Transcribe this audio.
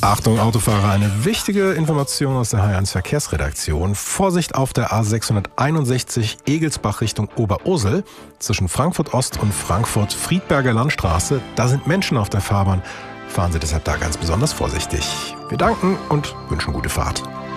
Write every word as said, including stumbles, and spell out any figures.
Achtung Autofahrer, eine wichtige Information aus der H eins Verkehrsredaktion. Vorsicht auf der A sechshunderteinundsechzig Egelsbach Richtung Oberursel. Zwischen Frankfurt Ost und Frankfurt Friedberger Landstraße. Da sind Menschen auf der Fahrbahn. Fahren Sie deshalb da ganz besonders vorsichtig. Wir danken und wünschen gute Fahrt.